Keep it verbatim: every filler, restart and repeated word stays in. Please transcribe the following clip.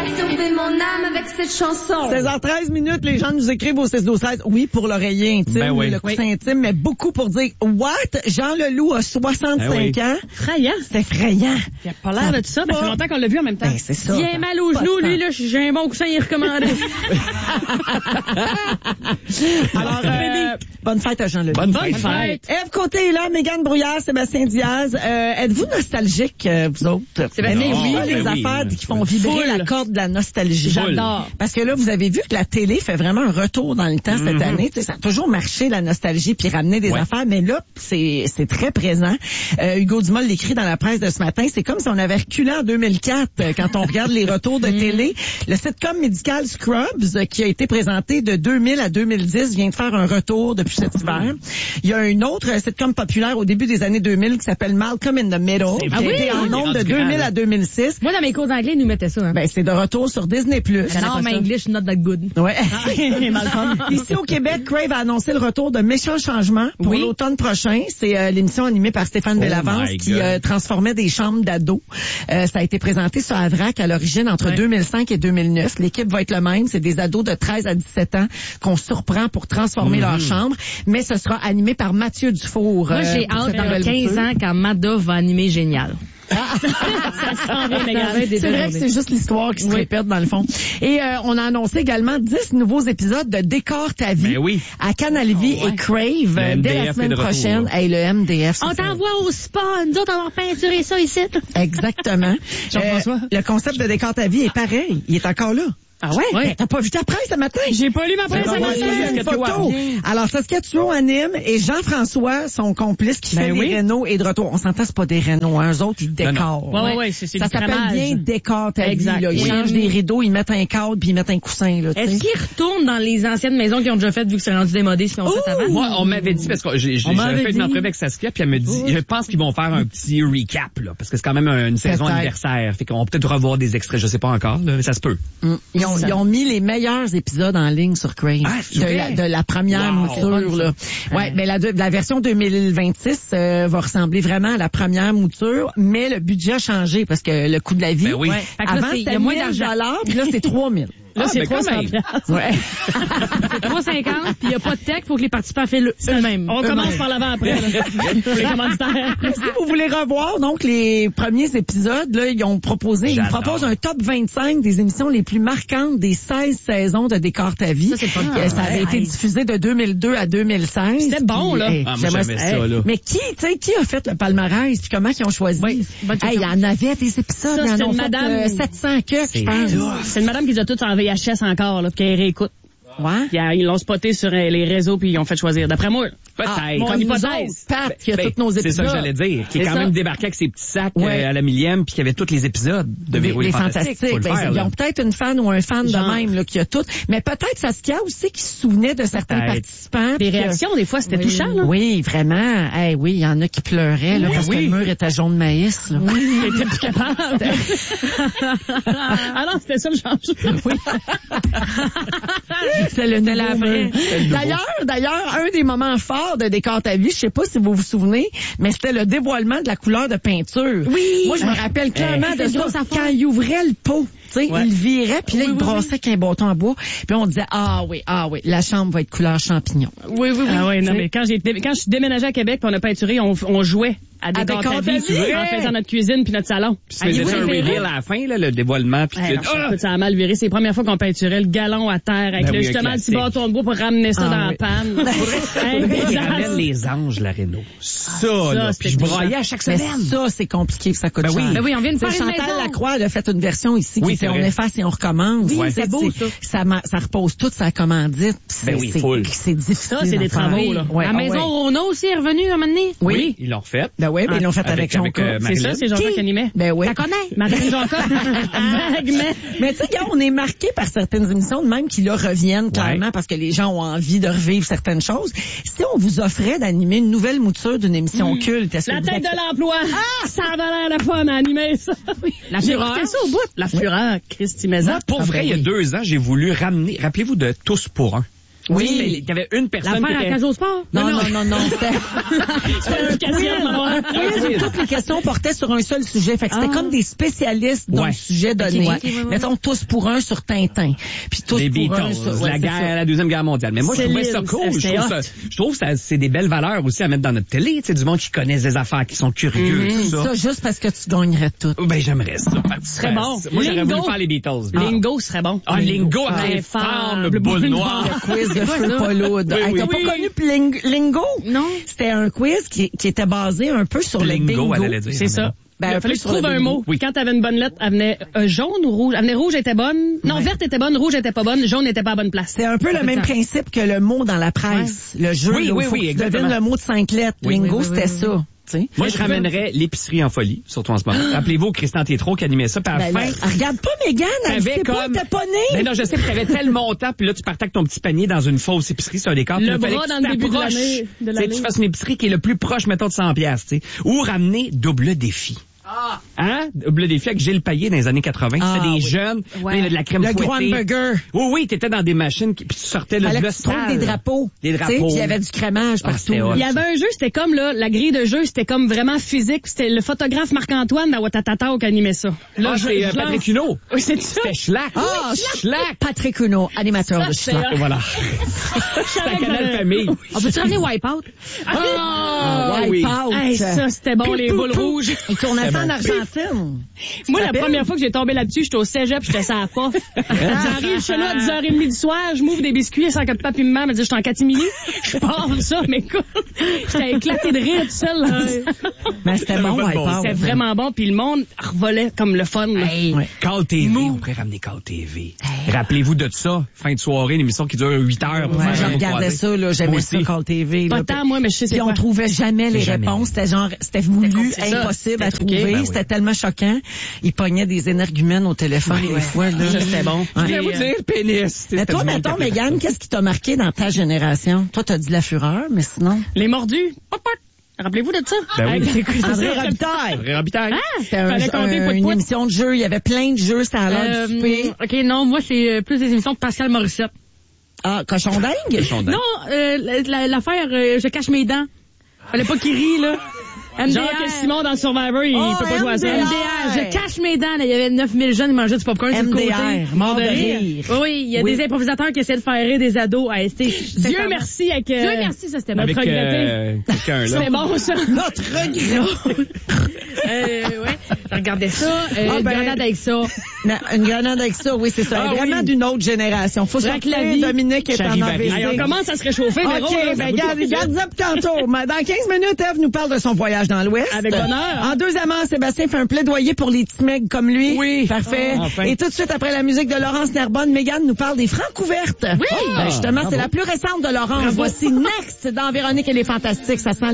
sauver mon âme avec cette chanson. seize heures treize minutes, les gens nous écrivent au six douze seize. Oui, pour l'oreiller intime, ben oui. le coussin oui. intime, mais beaucoup pour dire « What? Jean Leloup a soixante-cinq ben oui. ans. » Effrayant. C'est effrayant. Il a pas l'air de ça. Ça fait longtemps qu'on l'a vu en même temps. Ben, c'est ça. Il a mal aux genoux, lui, là, j'ai un bon coussin, il est recommandé. Alors, euh, bonne fête à Jean Leloup. Bonne Bonne fête. fête. Ève Côté est là, Mégane Brouillard, Sébastien Diaz. Euh, êtes-vous nostalgique, euh, vous autres? Sébastien, Aimez-vous oui, ça, les ben oui. affaires qui font vibrer Full. la corde de la nostalgie? J'adore. Parce que là, vous avez vu que la télé fait vraiment un retour dans le temps cette Mm-hmm. année. Tu sais, ça a toujours marché, la nostalgie, puis ramener des Ouais. affaires, mais là, c'est c'est très présent. Euh, Hugo Dumas l'écrit dans la presse de ce matin. C'est comme si on avait reculé en deux mille quatre euh, quand on regarde les retours de télé. Le sitcom médical Scrubs, euh, qui a été présenté de deux mille à deux mille dix, vient de faire un retour depuis cet hiver. Il y a une autre euh, sitcom populaire au début des années deux mille qui s'appelle Malcolm in the Middle, qui C'est a vrai. été en Il est nombre de rendu deux mille grand, à deux mille six. Moi, dans mes cours d'anglais, ils nous mettaient ça. Hein. Ben, c'est de retour sur Disney plus. Non, my English not that good. Ouais. Malcolm. Ici au Québec, Crave a annoncé le retour de Méchants changements pour Oui. l'automne prochain. C'est euh, l'émission animée par Stéphane Oh Bellavance my qui God. euh, transformait des chambres d'ados. Euh, ça a été présenté sur Avrac à l'origine entre Ouais. deux mille cinq et deux mille neuf. L'équipe va être le même. C'est des ados de treize à dix-sept ans qu'on surprend pour transformer leur chambre. Mais ce sera animé par Mathieu Dufour. Moi, euh, j'ai pour hâte cette dans nouvelle quinze mouture. ans quand Mada va animer Génial. Ça s'en vient, Mégane. C'est vrai que c'est juste l'histoire qui se Oui. répète dans le fond. Et euh, on a annoncé également dix nouveaux épisodes de Décor ta vie Ben oui. à Canal Vie Oh, ouais. et Crave euh, Le dès M D F la est semaine de retour. prochaine. Hey, le M D F. ça On fait- t'envoie au spa. Nous autres, on va peinturer ça ici. Exactement. Jean-François? Euh, le concept de Décor ta vie est pareil. Il est encore là. Ah ouais? Ben, t'as pas vu ta presse ce matin? J'ai pas lu ma presse Ben, ce on va matin. envoyer une photo. Alors, Saskatchewan anime et Jean-François, son complice qui fait Ben les oui. rénaux et de retour. On s'entend, c'est pas des rénaux, hein. Eux autres, ils Non, non. décorent. Ouais, ouais, ouais, c'est- c'est Ça du s'appelle crémage. bien Décor ta vie, Exact. là. Ils Oui. changent des rideaux, ils mettent un cadre puis ils mettent un coussin, là, tu sais. Est-ce qu'ils retournent dans les anciennes maisons qu'ils ont déjà faites vu que c'est rendu démodé sinon fait avant? Moi, on m'avait dit, parce que j'ai, j'ai, On j'avais m'avait fait dit. une entrevue avec Saskia, puis elle me dit, je pense qu'ils vont faire un petit recap, là, parce que c'est quand même une saison Peut-être. anniversaire. Fait qu'on va peut-être revoir des extraits, je sais pas encore, là, mais ça se peut. Mm. Ils ont, ils ont mis les meilleurs épisodes en ligne sur Crave. Ah, c'est de, vrai? la, de la première Wow. mouture, là. Ouais, mais la, la version deux mille vingt-six euh, va ressembler vraiment à la première mouture, mais le budget a changé parce que le coût de la vie. Ben oui. Ouais. Fait que là, Avant, c'est- il y a c'était moins mille d'argent. dollars, puis là, c'est trois mille. Là, Ah, c'est ben, trois quand cents même. piastres. Ouais. C'est trois cinquante, puis il n'y a pas de tech, faut que les participants fassent le eux-mêmes. On commence par l'avant après, là. Pour les commanditaires. Si vous voulez revoir donc les premiers épisodes, là, ils ont proposé, ils J'adore. proposent un top vingt-cinq des émissions les plus marquantes des seize saisons de Décor ta vie. Ça, c'est le fun. Euh, Ça avait été diffusé de deux mille deux à deux mille seize. C'était bon, Puis, là. hey, Ah, moi, j'aimerais- j'aimais ça, là. Mais qui, tu sais, qui a fait le palmarès puis comment ils ont choisi? Oui, bonne Hey, il question. y en avait des épisodes, Ça, ils en c'est ont une fait madame- euh, sept cents que, je C'est pense. C'est une madame qui les a toutes en V H S encore, là, puis qu'elle réécoute. Ouais. Puis, euh, ils l'ont spoté sur euh, les réseaux, puis ils ont fait choisir. D'après moi, là. Peut-être. Ah, Mon comme nous hypothèse. autres, Pat, qui a Ben, tous nos épisodes. c'est ça que j'allais dire. Qui est C'est quand ça. même débarqué avec ses petits sacs Ouais. euh, à la millième, puis qui avait tous les épisodes de Les, Véro les les fantastiques. Faut le Ben, faire, ils là. ont peut-être une fan ou un fan Genre. de même là, qui a tout. Mais peut-être Saskia aussi qui se souvenait de certains Peut-être. participants. Des puis que- réactions, des fois, c'était oui, touchant, là. Oui, vraiment. Hey, oui, il y en a qui pleuraient là, Oui, parce oui. que le mur était jaune maïs. Là. Oui, il était plus capable. Ah non, c'était ça le changement. Oui. C'est le nouveau la vraie. mur. D'ailleurs, d'ailleurs, un des moments forts de Décor ta vie, je sais pas si vous vous souvenez, mais c'était le dévoilement de la couleur de peinture. Oui. Moi, je me rappelle clairement Hey, de c'est une ça. grosse affaire. Quand il ouvrait le pot, tu sais, Ouais. il le virait, puis là, Oui, il oui, brassait avec un bâton en bois, puis on disait, ah oui, ah oui, la chambre va être couleur champignon. Oui, oui, oui. Ah ouais, non, mais quand j'ai quand je suis déménagé à Québec, puis on a peinturé, on, on jouait à des Décor Décor ta ta vie, vie. en faisant notre cuisine puis notre salon. Puis tu faisais Ah, un oui, reveal à la fin, là, le dévoilement, puis Hey, tu non, écoute, ça a mal viré. C'est la première fois qu'on peinturait le galon à terre avec Ben le, oui, justement un le petit classique. bâton de bois pour ramener ça Ah dans oui. la panne. Hey, Il désastre. ramène les anges, la Renault. Ça, là. c'était Puis je broyais touchant. à chaque Mais semaine. ça, c'est compliqué, ça coûte Ben oui. cher. Ben oui, on vient de Tu sais, faire une Chantal maison. Lacroix elle a fait une version ici Oui, qui fait c'est on vrai. efface et on recommence. Oui, c'est c'est beau, ça. Ça, ma- ça repose toute sa commandite. C'est, Ben oui, c'est, full. c'est difficile. Ça, c'est des à faire. travaux, là. Ouais, la ah maison ouais. Rona aussi est revenue un moment donné. Oui. Ils l'ont refait. Ben oui, mais ils l'ont fait avec, Avec- Jonca. avec, euh, C'est Marilyn. ça, c'est Jean-Jacques qui animait. Ben oui. La connais? Marilyn Jonca. Vaguement. Mais tu sais, gars, on est marqué par certaines émissions, de même qui là reviennent clairement Ouais. parce que les gens ont envie de revivre certaines choses. Si on vous offrait d'animer une nouvelle mouture d'une émission culte, est-ce que La vous tête êtes- de l'emploi. Ah, ça avait l'air la fun à animer ça. La J'ai fureur. écouté ça au bout. La fureur, Christy Maison. Moi, pour Ah, vrai, ben il y a oui. deux ans, j'ai voulu ramener, rappelez-vous de Tous pour un. Oui. Il y avait une personne L'affaire qui à était... cage au sport? Non, non, non, non. C'était C'était un quatrième. oui, toutes les questions portaient sur un seul sujet. Fait que c'était Ah. comme des spécialistes dans Ouais. le sujet donné. Ok, ok, ouais, ouais. Mettons tous pour un sur Tintin. Puis tous Les pour un Beatles, sur... ouais, la c'est guerre, ça. la deuxième guerre mondiale. Mais moi, je C'est trouvais ça libre, cool. Je c'était trouve hot. ça, je trouve ça, c'est des belles valeurs aussi à mettre dans notre télé. Tu sais, du monde qui connaissent des affaires, qui sont curieux, tout ça. Ça, juste parce que tu gagnerais tout. Ben, j'aimerais ça. Ce serait bon. Moi, j'aurais voulu Lingo. faire les Beatles. Lingo serait bon. Ah, Lingo avec Ouais, les femmes, le le boule boule noire. noire. Quiz de C'est quoi, feu ça? pas lourd. Oui, Hey, oui. T'as pas Oui. connu Pling- Lingo? Non. C'était un quiz qui, qui était basé un peu sur le Lingo, bingo. elle allait dire. C'est ça. Ben, Il un fallait peu que tu sur le trouves un bingo. mot. Oui. Quand t'avais une bonne lettre, elle venait euh, jaune ou rouge? Elle venait rouge, elle était bonne. Non, Ouais. verte était bonne, rouge était pas bonne, jaune n'était pas à bonne place. C'est un peu le même principe que le mot dans la presse. Le jeu, Oui, là, où oui, faut oui, que tu exactement. devines le mot de cinq lettres. Oui. Lingo, Oui, oui, c'était oui, ça. tu sais. Moi, je ramènerais l'épicerie en folie, surtout en ce moment. Rappelez-vous Christian Tétrault qui animait ça, puis à la Ben, fin... là, regarde pas Mégane, elle T'avais sait pas, comme... t'es pas née. Ben non, je sais, puis t'avais tel montant, puis là, tu partais avec ton petit panier dans une fausse épicerie sur un décor. Le puis il fallait bras que dans tu le début de t'approches, l'année- de tu sais, l'année. tu fasses une épicerie qui est le plus proche, mettons, de cent piastres, tu sais. Ou ramener double défi. Ah. Hein? Double défi avec Gilles Payet dans les années quatre-vingts. Ah, C'était des oui. jeunes, Ouais. puis il y avait de la crème Le fouettée. Grandburger. Oui, oui, t'étais dans des machines, qui, puis tu sortais là, Fallait de que tu trouves des drapeaux. Des tu sais, drapeaux. Puis il y avait du crémage Ah, partout. c'était hot. Il y avait un jeu, c'était comme là, la grille de jeu, c'était comme vraiment physique. C'était le photographe Marc-Antoine dans Watatata qui animait ça. Là, Ah, je- c'est je euh, lance- Patrick Huneau. Oui, c'est ça. C'était Schlack. Ah, Schlack. Patrick Huneau, animateur Ça, de c'est Schlack. Et voilà. C'était Canal Famille. On peut-tu ramener Wipeout? Ah, oui. Wipeout. Hey, ça, c'était bon, les boules rouges. Il tournait ça en bon. Argentine. Moi, la rappelles? première fois que j'ai tombé là-dessus, j'étais au cégep, j'étais ça à pof. J'arrive chez là à dix heures trente du soir, je m'ouvre des biscuits sans que papi et maman me disent, j'étais en catimini. Je pars ça, mais écoute, j'étais éclaté de rire tout seul, là. Mais c'était bon, pas de bon Wipeout. C'était vraiment bon, puis le monde revolait comme le fun, là. Ouais. Call T V, on pourrait ramener Call T V. Rappelez-vous de ça, fin de soirée, une émission qui dure huit heures. pour Moi, faire je un regardais croisé. ça, là, j'aimais Moi ça, aussi. Call T V. Pas là. tant, moi, mais je sais c'est Puis on quoi. trouvait jamais les Jamais. réponses. C'était genre, c'était voulu, c'est ça. impossible à C'était truqué. trouver. Ben oui. C'était tellement choquant. Ils pognaient des énergumènes au téléphone des fois. Là. Ça, c'était bon. Ouais. Je voulais vous dire, pénis. Mais toi, mettons, Mégane, qu'est-ce qui t'a marqué dans ta génération? Toi, t'as dit la fureur, mais sinon... Les mordus. Pop, pop. Rappelez-vous de ça? Ben oui. Hey, c'est quoi, c'est André ça? Robitaille. Robitaille. Ah! C'était un- Fallait compter un- pout, une pout. émission de jeu. Il y avait plein de jeux. C'était à l'heure du souper. Euh, OK, non, moi, c'est euh, plus des émissions de Pascal Morissette. Ah, cochon dingue? Son dent. Non, euh, la- la- l'affaire, euh, je cache mes dents. Fallait pas qu'il rie, là. M D R. Genre que Simon dans Survivor, il Oh, peut pas jouer à ça. M D R. M D R, je cache mes dents. Là, il y avait neuf mille jeunes, ils mangeaient du popcorn sur le M D côté. R, mort de rire. Oui, oui, il y a Oui. des improvisateurs qui essaient de faire rire des ados. Hey, c'était- Dieu merci avec... euh, Dieu merci, ça, c'était notre Avec regretté. euh, quelqu'un, là. C'était bon, ça. Notre regret. euh, ouais. Je regardais ça. Euh, Ah, une ben, grenade avec ça. Non, une grenade avec ça, oui, c'est ça. Ah, Elle est vraiment oui. d'une autre génération. Faut Jacques sortir, Lavie, Dominique est en Charivari. A V C. Hey, on commence à se réchauffer, mais OK, ben, garde, garde ça pour tantôt. Mais dans quinze minutes, Eve nous parle de son voyage dans l'Ouest. Avec bonheur. En deuxièmement, Sébastien fait un plaidoyer pour les petits mecs comme lui. Oui. Parfait. Oh, enfin. Et tout de suite après la musique de Laurence Nerbonne, Mégane nous parle des francs ouvertes. Oui. Ben, justement, c'est la plus récente de Laurence. Voici Next dans Véronique et les Fantastiques. Ça sent